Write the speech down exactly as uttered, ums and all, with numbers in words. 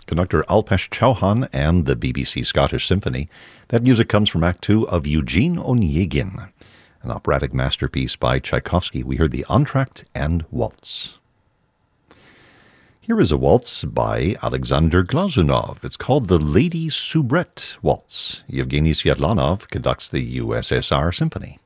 conductor Alpesh Chauhan and the B B C Scottish Symphony. That music comes from Act Two of Eugene Onegin, an operatic masterpiece by Tchaikovsky. We heard the entr'acte and waltz. Here is a waltz by Alexander Glazunov. It's called the Lady Soubrette Waltz. Yevgeny Sviatlanov conducts the U S S R Symphony.